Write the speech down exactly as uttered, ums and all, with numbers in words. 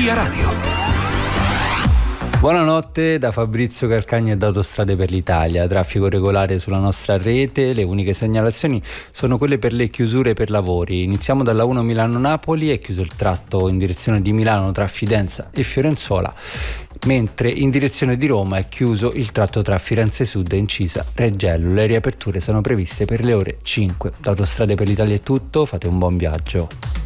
Via Radio. Buonanotte da Fabrizio Calcagni e da Autostrade per l'Italia. Traffico regolare sulla nostra rete, le uniche segnalazioni sono quelle per le chiusure per lavori. Iniziamo dalla uno Milano-Napoli, è chiuso il tratto in direzione di Milano tra Fidenza e Fiorenzuola, mentre in direzione di Roma è chiuso il tratto tra Firenze Sud e Incisa Reggello. Le riaperture sono previste per le ore cinque. Da Autostrade per l'Italia è tutto, fate un buon viaggio.